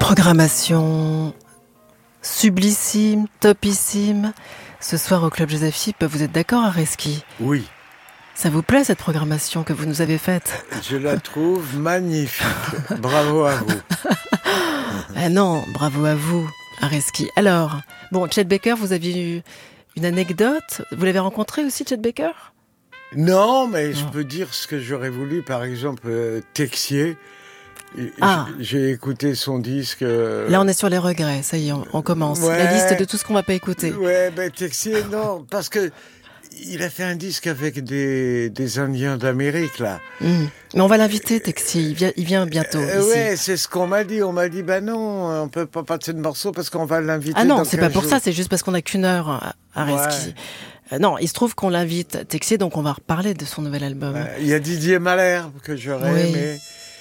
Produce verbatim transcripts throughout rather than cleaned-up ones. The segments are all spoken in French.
Programmation sublissime, topissime. Ce soir au Club Joseph Philippe, vous êtes d'accord, Areski ? Oui. Ça vous plaît, cette programmation que vous nous avez faite ? Je la trouve magnifique. Bravo à vous. Ah non, bravo à vous, Areski. Alors, bon, Chet Baker, vous aviez eu une anecdote. Vous l'avez rencontré aussi, Chet Baker ? Non, mais je Non. peux dire ce que j'aurais voulu. Par exemple, euh, Texier. Ah. J'ai écouté son disque. Euh... Là, on est sur les regrets. Ça y est, on, on commence. Ouais. La liste de tout ce qu'on va pas écouter. Ouais, ben Texier, non, parce que il a fait un disque avec des, des Indiens d'Amérique, là. Mmh. Mais on va l'inviter, Texier. Il vient, il vient bientôt. Euh, ici. ouais, c'est ce qu'on m'a dit. On m'a dit, bah non, on peut pas passer de morceau parce qu'on va l'inviter. Ah non, dans c'est pas pour jours. ça. C'est juste parce qu'on a qu'une heure à, à Reski. Ouais. Euh, non, il se trouve qu'on l'invite, Texier, donc on va reparler de son nouvel album. Il y a Didier Malherbe que j'aurais Oui. aimé.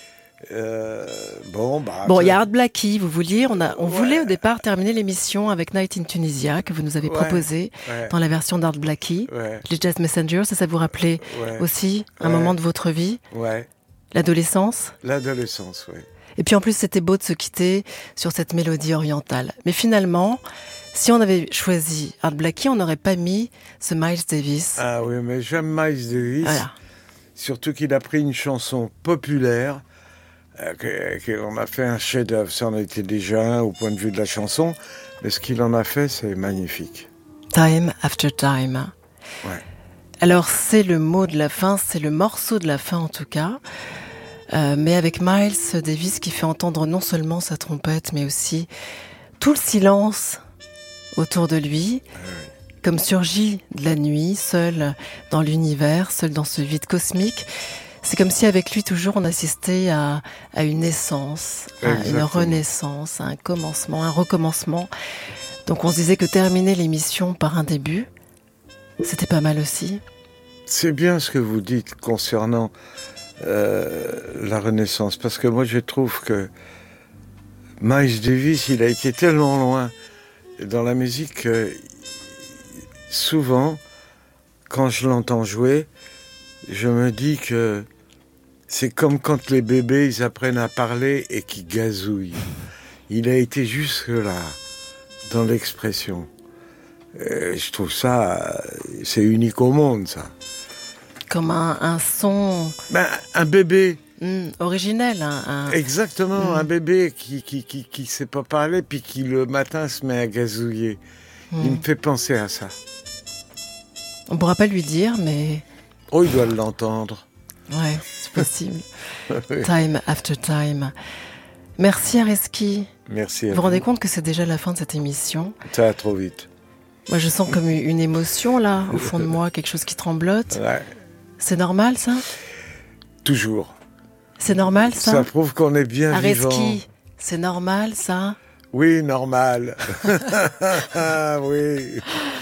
Euh, bon, bah. Bon, il y a ça- Art Blakey, vous vouliez, on, a, on Ouais. voulait au départ terminer l'émission avec Night in Tunisia, que vous nous avez Ouais. proposé Ouais. dans la version d'Art Blakey. Ouais. Les Jazz Messengers, ça, ça vous rappelait Ouais. aussi un Ouais. moment de votre vie, Ouais. l'adolescence. L'adolescence, ouais. Et puis en plus, c'était beau de se quitter sur cette mélodie orientale. Mais finalement, si on avait choisi Art Blakey, on n'aurait pas mis ce Miles Davis. Ah oui, mais j'aime Miles Davis. Voilà. Surtout qu'il a pris une chanson populaire, euh, que- que- on a fait un chef-d'œuvre. Ça en était déjà un au point de vue de la chanson, mais ce qu'il en a fait, c'est magnifique. Time After Time. Ouais. Alors c'est le mot de la fin, c'est le morceau de la fin en tout cas, euh, mais avec Miles Davis qui fait entendre non seulement sa trompette, mais aussi tout le silence autour de lui, comme surgi de la nuit, seul dans l'univers, seul dans ce vide cosmique. C'est comme si avec lui toujours on assistait à, à une naissance, à une Exactement. renaissance, à un commencement, un recommencement. Donc on se disait que terminer l'émission par un début, c'était pas mal aussi. C'est bien ce que vous dites concernant euh, la Renaissance, parce que moi je trouve que Miles Davis, il a été tellement loin dans la musique que souvent, quand je l'entends jouer, je me dis que c'est comme quand les bébés ils apprennent à parler et qu'ils gazouillent. Il a été jusque là dans l'expression. Euh, je trouve ça, c'est unique au monde, ça. Comme un, un son Ben, un bébé, hmm, originel. Un, un- exactement, Mm. un bébé qui qui qui qui sait pas parler puis qui le matin se met à gazouiller. hmm. Il me fait penser à ça. On pourra pas lui dire, mais Oh, il doit l'entendre. ouais, c'est possible. Oui. Time after time. Merci Areski. Merci. Vous À vous rendez compte que c'est déjà la fin de cette émission ? Ça va trop vite. Moi, je sens comme une émotion là, au fond de moi, quelque chose qui tremblote. Ouais, C'est normal, ça ? toujours. C'est normal, ça, Ça prouve qu'on est bien vivant. Areski, c'est normal, ça ? Oui, normal. Ah, oui.